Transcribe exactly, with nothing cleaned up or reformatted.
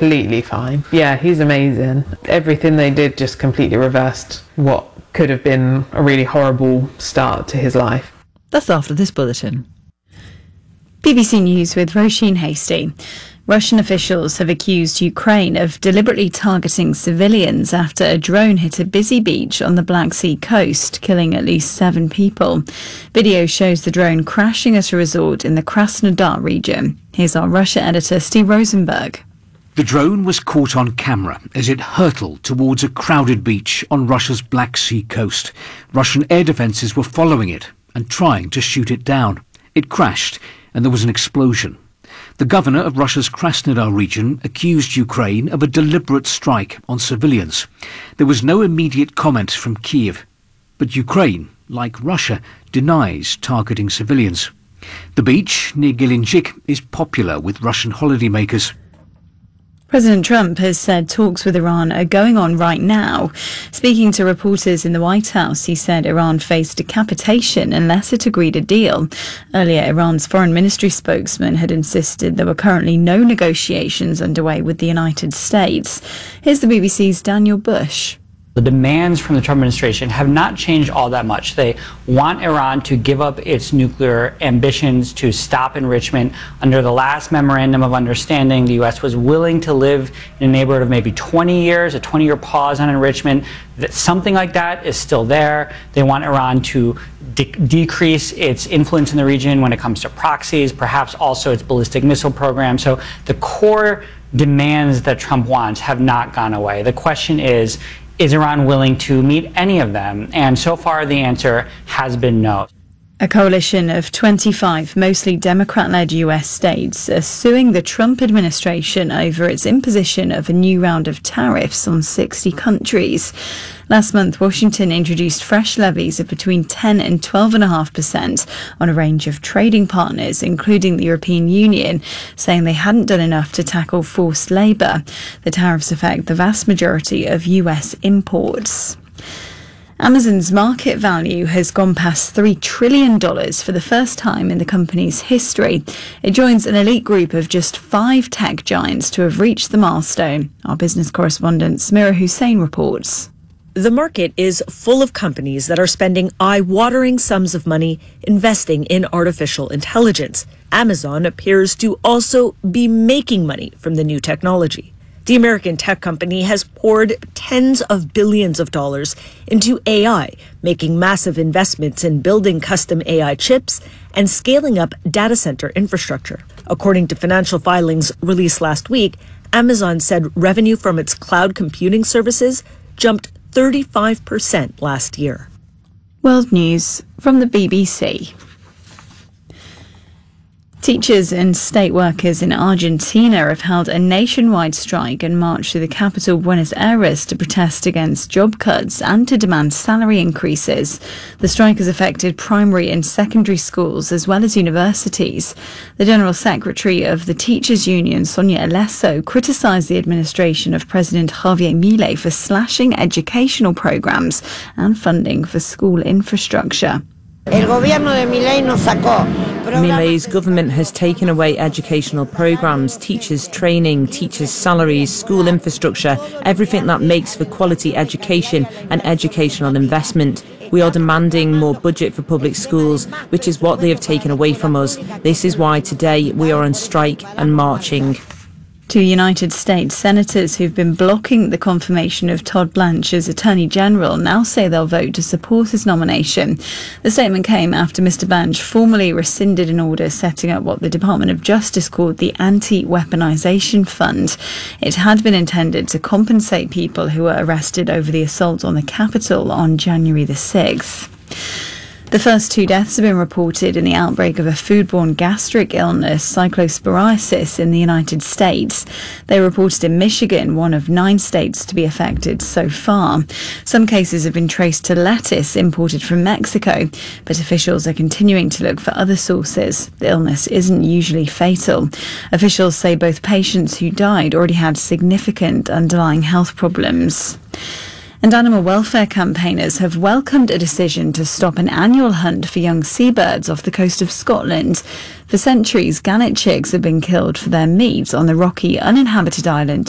completely fine. Yeah, he's amazing. Everything they did just completely reversed what could have been a really horrible start to his life. That's after this bulletin. B B C News with Roisin Hasty. Russian officials have accused Ukraine of deliberately targeting civilians after a drone hit a busy beach on the Black Sea coast, killing at least seven people. Video shows the drone crashing at a resort in the Krasnodar region. Here's our Russia editor, Steve Rosenberg. The drone was caught on camera as it hurtled towards a crowded beach on Russia's Black Sea coast. Russian air defences were following it and trying to shoot it down. It crashed and there was an explosion. The governor of Russia's Krasnodar region accused Ukraine of a deliberate strike on civilians. There was no immediate comment from Kiev, but Ukraine, like Russia, denies targeting civilians. The beach near Gelendzhik is popular with Russian holidaymakers. President Trump has said talks with Iran are going on right now. Speaking to reporters in the White House, he said Iran faced decapitation unless it agreed a deal. Earlier, Iran's foreign ministry spokesman had insisted there were currently no negotiations underway with the United States. Here's the B B C's Daniel Bush. The demands from the Trump administration have not changed all that much. They want Iran to give up its nuclear ambitions, to stop enrichment. Under the last memorandum of understanding, the U S was willing to live in a neighborhood of maybe twenty years, a twenty-year pause on enrichment. That something like that is still there. They want Iran to de- decrease its influence in the region when it comes to proxies, perhaps also its ballistic missile program. So the core demands that Trump wants have not gone away. The question is, is Iran willing to meet any of them? And so far, the answer has been no. A coalition of twenty-five mostly Democrat-led U S states are suing the Trump administration over its imposition of a new round of tariffs on sixty countries. Last month, Washington introduced fresh levies of between ten and twelve point five percent on a range of trading partners, including the European Union, saying they hadn't done enough to tackle forced labour. The tariffs affect the vast majority of U S imports. Amazon's market value has gone past three trillion dollars for the first time in the company's history. It joins an elite group of just five tech giants to have reached the milestone. Our business correspondent Samira Hussein reports. The market is full of companies that are spending eye-watering sums of money investing in artificial intelligence. Amazon appears to also be making money from the new technology. The American tech company has poured tens of billions of dollars into A I, making massive investments in building custom A I chips and scaling up data center infrastructure. According to financial filings released last week, Amazon said revenue from its cloud computing services jumped thirty-five percent last year. World News from the B B C. Teachers and state workers in Argentina have held a nationwide strike and marched through the capital Buenos Aires to protest against job cuts and to demand salary increases. The strike has affected primary and secondary schools as well as universities. The General Secretary of the Teachers Union, Sonia Alesso, criticised the administration of President Javier Milei for slashing educational programmes and funding for school infrastructure. Milei's government has taken away educational programmes, teachers' training, teachers' salaries, school infrastructure, everything that makes for quality education and educational investment. We are demanding more budget for public schools, which is what they have taken away from us. This is why today we are on strike and marching. Two United States senators who've been blocking the confirmation of Todd Blanche as Attorney General now say they'll vote to support his nomination. The statement came after Mister Blanche formally rescinded an order setting up what the Department of Justice called the Anti-Weaponization Fund. It had been intended to compensate people who were arrested over the assault on the Capitol on January the sixth. The first two deaths have been reported in the outbreak of a foodborne gastric illness, cyclosporiasis, in the United States. They were reported in Michigan, one of nine states to be affected so far. Some cases have been traced to lettuce imported from Mexico, but officials are continuing to look for other sources. The illness isn't usually fatal. Officials say both patients who died already had significant underlying health problems. And animal welfare campaigners have welcomed a decision to stop an annual hunt for young seabirds off the coast of Scotland. For centuries, gannet chicks have been killed for their meat on the rocky, uninhabited island